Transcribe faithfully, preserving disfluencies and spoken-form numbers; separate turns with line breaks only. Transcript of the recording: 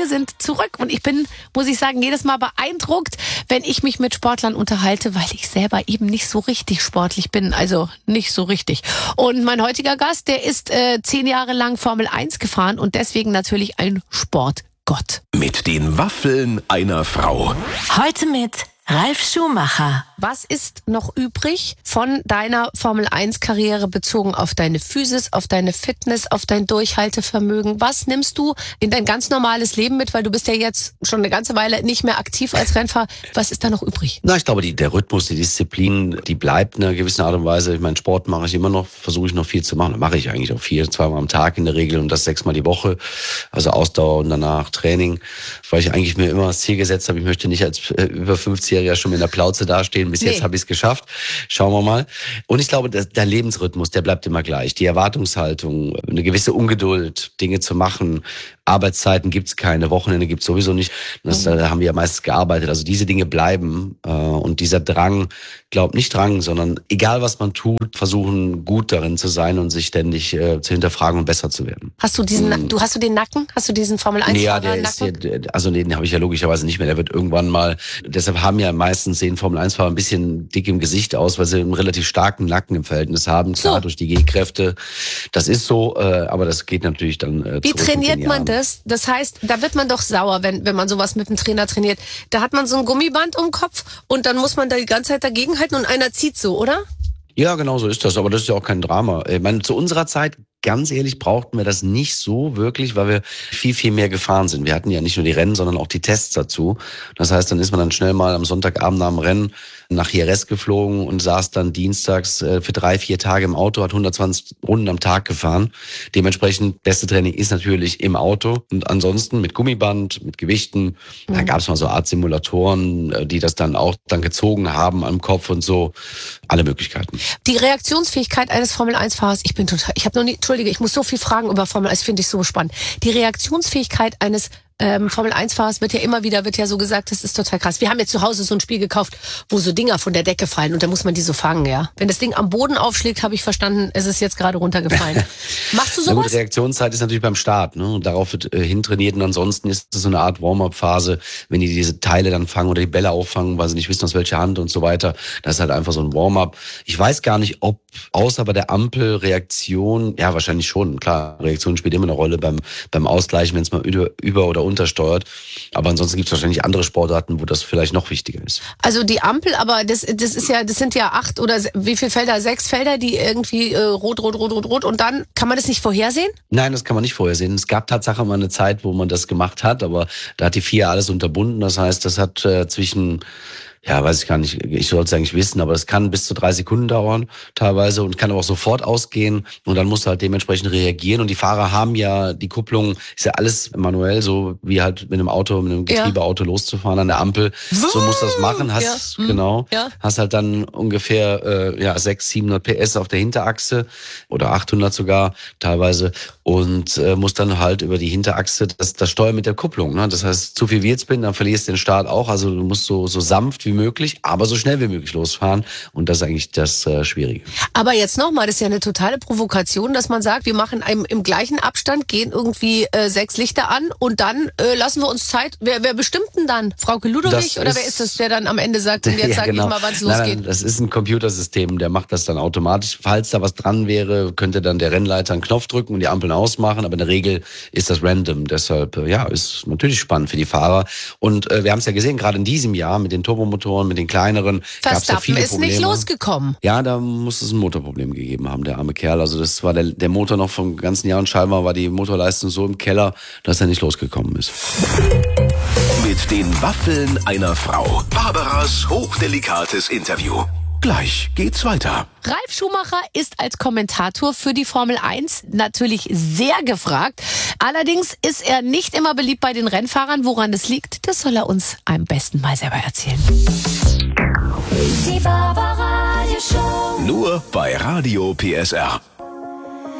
wir sind zurück. Und ich bin, muss ich sagen, jedes Mal beeindruckt, wenn ich mich mit Sportlern unterhalte, weil ich selber eben nicht so richtig sportlich bin. Also nicht so richtig. Und mein heutiger Gast, der ist äh, zehn Jahre lang Formel eins gefahren und deswegen natürlich ein Sportgott.
Mit den Waffeln einer Frau.
Heute mit Ralf Schumacher.
Was ist noch übrig von deiner Formel eins Karriere bezogen auf deine Physis, auf deine Fitness, auf dein Durchhaltevermögen? Was nimmst du in dein ganz normales Leben mit? Weil du bist ja jetzt schon eine ganze Weile nicht mehr aktiv als Rennfahrer. Was ist da noch übrig?
Na, ich glaube, die, der Rhythmus, die Disziplin, die bleibt in einer gewissen Art und Weise. Ich meine, Sport mache ich immer noch, versuche ich noch viel zu machen. Da mache ich eigentlich auch viel, zweimal am Tag in der Regel und das sechsmal die Woche. Also Ausdauer und danach Training. Weil ich eigentlich mir immer das Ziel gesetzt habe, ich möchte nicht als äh, über fünfzigjähriger schon mit einer Plauze dastehen. Bis nee. jetzt habe ich es geschafft. Schauen wir mal. Und ich glaube, der, der Lebensrhythmus, der bleibt immer gleich. Die Erwartungshaltung, eine gewisseUngeduld, Dinge zu machen. Arbeitszeiten gibt's keine, Wochenende gibt's sowieso nicht. Das, mhm. Da haben wir ja meistens gearbeitet. Also diese Dinge bleiben. Äh, und dieser Drang, glaub nicht Drang, sondern egal was man tut, versuchen gut darin zu sein und sich ständig äh, zu hinterfragen und besser zu werden.
Hast du diesen, mhm. du hast du den Nacken? Hast du diesen Formel eins
nee, ja, der ist, der, also den habe ich ja logischerweise nicht mehr. Der wird irgendwann mal, deshalb haben ja meistens sehen Formel eins Fahrer ein bisschen dick im Gesicht aus, weil sie einen relativ starken Nacken im Verhältnis haben, klar, so. durch die G-Kräfte. Das ist so, äh, aber das geht natürlich dann äh,
Wie trainiert man das? Das heißt, da wird man doch sauer, wenn, wenn man sowas mit dem Trainer trainiert. Da hat man so ein Gummiband um den Kopf und dann muss man da die ganze Zeit dagegenhalten und einer zieht so, oder?
Ja, genau so ist das, aber das ist ja auch kein Drama. Ich meine, zu unserer Zeit, ganz ehrlich, brauchten wir das nicht so wirklich, weil wir viel, viel mehr gefahren sind. Wir hatten ja nicht nur die Rennen, sondern auch die Tests dazu. Das heißt, dann ist man dann schnell mal am Sonntagabend nach dem Rennen nach Jerez geflogen und saß dann dienstags für drei, vier Tage im Auto, hat hundertzwanzig Runden am Tag gefahren. Dementsprechend, beste Training ist natürlich im Auto und ansonsten mit Gummiband, mit Gewichten. Mhm. Da gab es mal so Art Simulatoren, die das dann auch dann gezogen haben am Kopf und so. Alle Möglichkeiten.
Die Reaktionsfähigkeit eines Formel eins Fahrers, ich bin total, ich habe noch nie, Entschuldige, ich muss so viel fragen über Formel eins, finde ich so spannend. Die Reaktionsfähigkeit eines ähm, Formel eins Fahrers wird ja immer wieder, wird ja so gesagt, das ist total krass. Wir haben jetzt zu Hause so ein Spiel gekauft, wo so Dinger von der Decke fallen und da muss man die so fangen, ja. Wenn das Ding am Boden aufschlägt, habe ich verstanden, es ist jetzt gerade runtergefallen. Machst du sowas?
Die Reaktionszeit ist natürlich beim Start, ne? Und darauf wird äh, hintrainiert und ansonsten ist es so eine Art Warm-up-Phase, wenn die diese Teile dann fangen oder die Bälle auffangen, weil sie nicht wissen, aus welcher Hand und so weiter. Das ist halt einfach so ein Warm-up. Ich weiß gar nicht, ob außer bei der Ampelreaktion, ja wahrscheinlich schon, klar, Reaktion spielt immer eine Rolle beim beim Ausgleichen, wenn es mal über, über oder untersteuert. Aber ansonsten gibt es wahrscheinlich andere Sportarten, wo das vielleicht noch wichtiger ist.
Also die Ampel, aber das das ist ja, das sind ja acht oder wie viele Felder? Sechs Felder, die irgendwie äh, rot, rot, rot, rot, rot und dann kann man das nicht vorhersehen?
Nein, das kann man nicht vorhersehen. Es gab tatsächlich mal eine Zeit, wo man das gemacht hat, aber da hat die F I A alles unterbunden. Das heißt, das hat äh, zwischen ja, weiß ich gar nicht, ich sollte es eigentlich wissen, aber es kann bis zu drei Sekunden dauern teilweise und kann aber auch sofort ausgehen und dann musst du halt dementsprechend reagieren und die Fahrer haben ja, die Kupplung ist ja alles manuell, so wie halt mit einem Auto, mit einem Getriebeauto ja. loszufahren an der Ampel, so musst du das machen, hast, ja. genau, ja. hast halt dann ungefähr äh, ja sechshundert, siebenhundert P S auf der Hinterachse oder achthundert sogar teilweise und äh, musst dann halt über die Hinterachse das, das steuern mit der Kupplung, ne? Das heißt, zu viel Wheelspin, dann verlierst du den Start auch, also du musst so, so sanft wie möglich, aber so schnell wie möglich losfahren. Und das ist eigentlich das äh, Schwierige.
Aber jetzt nochmal, das ist ja eine totale Provokation, dass man sagt, wir machen einem, im gleichen Abstand, gehen irgendwie äh, sechs Lichter an und dann äh, lassen wir uns Zeit. Wer, wer bestimmt denn dann? Frauke Ludowig? Oder wer ist das, der dann am Ende sagt, und jetzt ja, sag genau. ich mal, wann es losgeht?
Nein, nein, das ist ein Computersystem, der macht das dann automatisch. Falls da was dran wäre, könnte dann der Rennleiter einen Knopf drücken und die Ampeln ausmachen, aber in der Regel ist das random. Deshalb, äh, ja, ist natürlich spannend für die Fahrer. Und äh, wir haben es ja gesehen, gerade in diesem Jahr mit den Turbomotoren, mit den kleineren, gab es ja viele
ist
Probleme.
Nicht losgekommen.
Ja, da muss es ein Motorproblem gegeben haben, der arme Kerl. Also das war der, der Motor noch vom ganzen Jahr und scheinbar war die Motorleistung so im Keller, dass er nicht losgekommen ist.
Mit den Waffeln einer Frau. Barbaras hochdelikates Interview. Gleich geht's weiter.
Ralf Schumacher ist als Kommentator für die Formel eins natürlich sehr gefragt. Allerdings ist er nicht immer beliebt bei den Rennfahrern. Woran das liegt, das soll er uns am besten mal selber erzählen.
Die Barbara Radio Show. Nur bei Radio P S R.